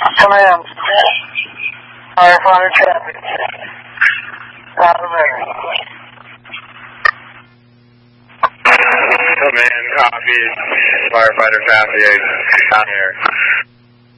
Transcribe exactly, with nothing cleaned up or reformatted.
Command. Firefighter traffic. Out of there. Command, copy. Firefighter traffic out here.